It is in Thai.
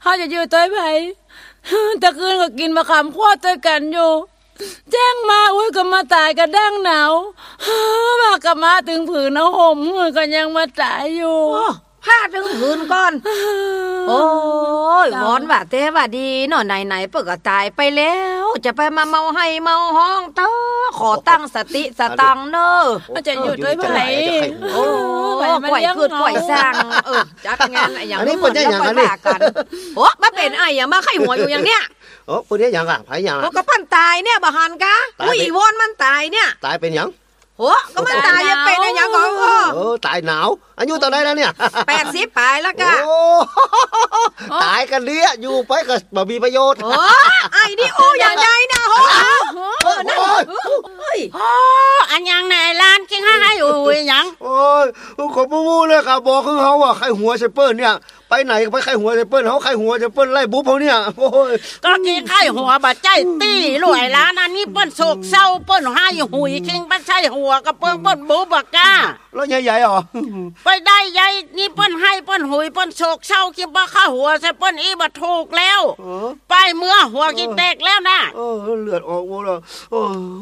เขาจะอยู่ต้อยไผ่แต่คืนก็กินมะขามขวดต้อยกันอยู่แจ้งมาอุ้ยก็มาตายกระด้างหนาวมากลับมาถึงผืนเอาห่มก็ยังมาตายอยู่พาถึงหืนก่อนโอ้ยวอนว่าแต่ว่าดีเนาะไหนๆเปิ่นก็ตายไปแล้วจะไปมาเมาให้เมาห้องเต้อขอตั้งสติสตังเนอะจะอยู่ด้วยไผโอ้ปล่อยพืชปล่อยสร้างจักงานอะไรอย่างนี้เพิ่นได้หยังกันนี่โอ้มาเป็นไอ้อย่างมาไข้หัวอยู่อย่างเนี้ยเพิ่นได้หยังอ่ะไผหยังก็ปั้นตายเนี่ยบ่หันกะอุ้ยวอนมันตายเนี่ยตายเป็นหยังโหก็มันตายยังเป็นได้ยังก่อนตายหนาวอายุเท่าไหร่แล้วเนี่ย 80ปลายแล้วกะตายกันเลี้ยอยู่ไปก็บ่มีประโยชน์ไอ้นี่โอ้อย่างใดนะโหนั่นอันยังไหนล้านกินให้อยู่หยังโอ้ยขอบูเลยครับบอกคือเฮาว่าไข้หัวไซเปิ้ลเนี่ยไปไหนไปไข้หัวไซเปิ้ลเฮาไข้หัวไซเปิ้ลไล่บุ๊บเฮาเนี่ยโอ้ยก็กินไข้หัวบาดใจตี้รวยล้านอันนี้เปิ้นโศกเศร้าเปิ้นให้หุยคิงบ่ใช่หัวกับเปิ้นบุ๊บบ่กล้าแล้วใหญ่ๆเหรอไปได้ใหญ่นี่เปิ้นให้เปิ้นหุยเปิ้นโศกเศร้าคิดบ่เข้าหัวใส่เปิ้นอีบ่ถูกแล้วไปเมื่อหัวกินแตกแล้วนะเลือดออกหมดแล้ว